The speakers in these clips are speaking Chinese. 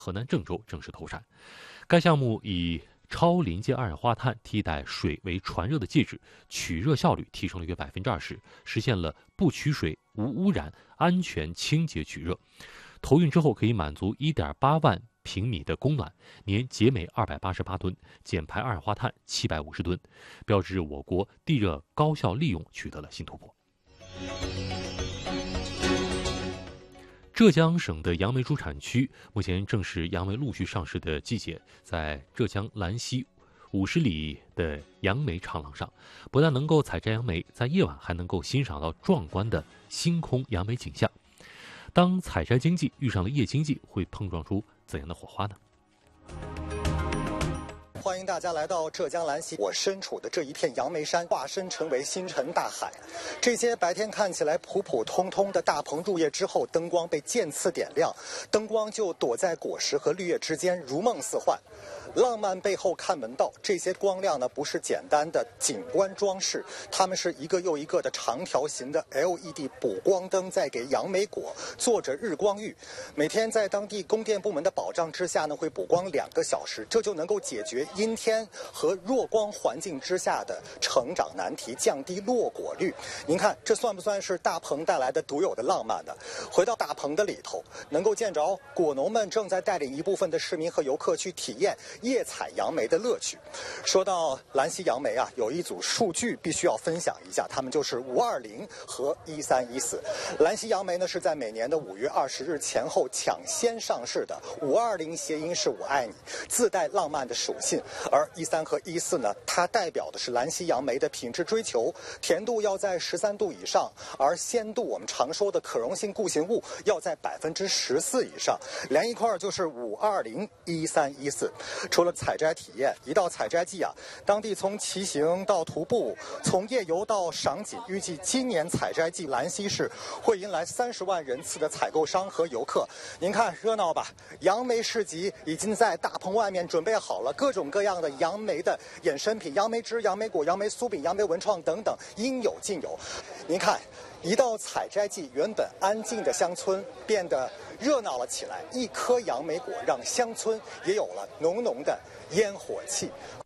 河南郑州正式投产。该项目以超临界二氧化碳替代水为传热的介质，取热效率提升了约20%，实现了不取水、无污染、安全清洁取热。投运之后可以满足1.8万平米的供暖，年节煤288吨，减排二氧化碳750吨，标志我国地热高效利用取得了新突破。浙江省的杨梅主产区目前正是杨梅陆续上市的季节，在浙江兰溪50里的杨梅长廊上，不但能够采摘杨梅，在夜晚还能够欣赏到壮观的星空杨梅景象。当采摘经济遇上了夜经济，会碰撞出怎样的火花呢？ 欢迎大家来到浙江兰溪，我身处的这一片杨梅山化身成为星辰大海。这些白天看起来普普通通的大棚入叶之后，灯光被渐次点亮，灯光就躲在果实和绿叶之间，如梦似幻。浪漫背后看门道，这些光亮呢不是简单的景观装饰，它们是一个又一个的长条形的 LED 补光灯，在给杨梅果做着日光浴。每天在当地供电部门的保障之下呢，会补光2个小时，这就能够解决阴天和弱光环境之下的成长难题，降低落果率。您看，这算不算是大棚带来的独有的浪漫呢？回到大棚的里头，能够见着果农们正在带领一部分的市民和游客去体验夜采杨梅的乐趣。说到兰溪杨梅啊，有一组数据必须要分享一下，他们就是520和1314。兰溪杨梅呢是在每年的5月20日前后抢先上市的。520谐音是我爱你，自带浪漫的属性，而13和14呢，它代表的是兰溪杨梅的品质追求，甜度要在13度以上，而鲜度我们常说的可溶性固形物要在14%以上，连一块就是520、1314。除了采摘体验，一到采摘季啊，当地从骑行到徒步，从夜游到赏景，预计今年采摘季兰溪市会迎来30万人次的采购商和游客。您看热闹吧，杨梅市集已经在大棚外面准备好了，各种各样的杨梅的衍生品，杨梅汁、杨梅果、杨梅酥饼、杨梅文创等等，应有尽有。您看，一到采摘季，原本安静的乡村变得热闹了起来，一颗杨梅果让乡村也有了浓浓的烟火气。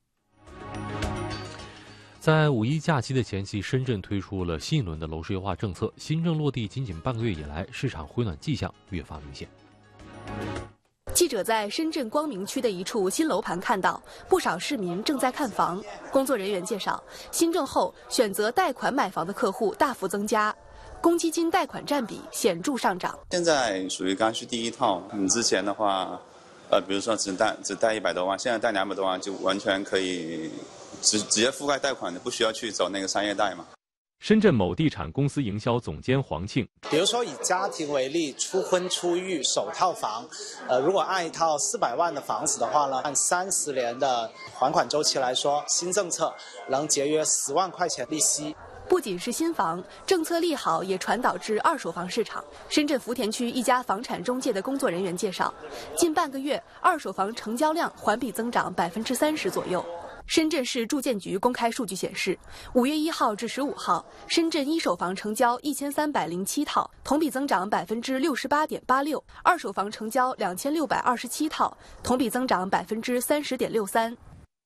在5·1假期的前夕，深圳推出了新一轮的楼市优化政策。新政落地仅半个月以来，市场回暖迹象越发明显。 记者在深圳光明区的一处新楼盘看到，不少市民正在看房。工作人员介绍，新政后选择贷款买房的客户大幅增加，公积金贷款占比显著上涨。 现在属于刚需第一套，你之前的话，比如说只贷100多万，现在贷200多万就完全可以直接覆盖贷款的，不需要去走那个商业贷嘛。 深圳某地产公司营销总监黄庆， 比如说以家庭为例，初婚初育首套房，如果按一套400万的房子的话呢，按30年的还款周期来说，新政策能节约10万块钱利息。 不仅是新房，政策利好也传导至二手房市场。深圳福田区一家房产中介的工作人员介绍，近半个月二手房成交量环比增长30%左右。深圳市住建局公开数据显示，5月1号至15号，深圳一手房成交1307套，同比增长68.86%；二手房成交2627套，同比增长30.63%。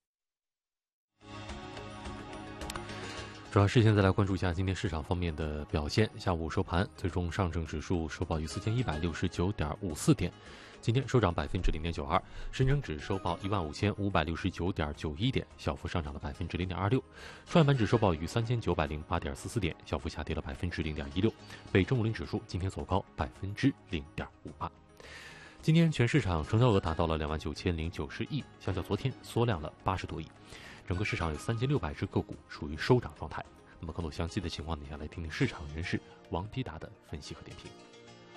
主要是现在来关注一下今天市场方面的表现。下午收盘，最终上证指数收报于4169.54点，今天收涨0.92%。深成指收报15569.91点，小幅上涨了0.26%。创业板指收报于3908.44点，小幅下跌了0.16%。北证50指数今天走高0.58%。今天全市场成交额达到了29090亿，相较昨天缩量了80多亿。整个市场有3600只个股属于收涨状态。那么更多详细的情况，等下来听听市场人士王迪达的分析和点评。